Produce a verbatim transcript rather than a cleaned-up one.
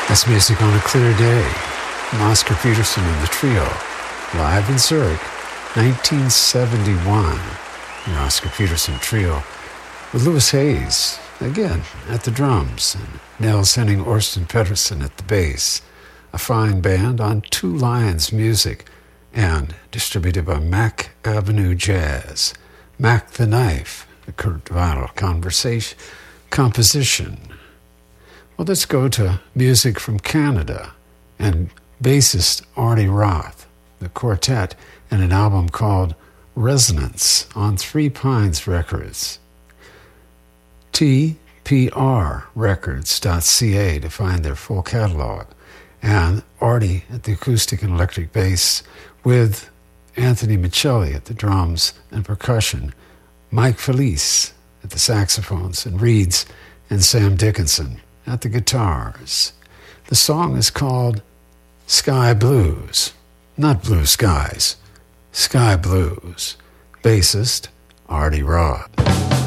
That's music on a clear day from Oscar Peterson and the Trio, live in Zurich, nineteen seventy-one. The Oscar Peterson Trio with Louis Hayes, again, at the drums, and Nels Henning Orsten Pedersen at the bass. A fine band on Two Lions Music and distributed by Mack Avenue Jazz. Mack the Knife, the Kurt Weill conversation, composition. Well, let's go to music from Canada and bassist Artie Roth, the quartet, and an album called Resonance on Three Pines Records. T P R records dot c a to find their full catalog. And Artie at the acoustic and electric bass with Anthony Michelli at the drums and percussion, Mike Felice at the saxophones and reeds, and Sam Dickinson at the guitars. The song is called Sky Blues, not Blue Skies, Sky Blues. Bassist Artie Roth.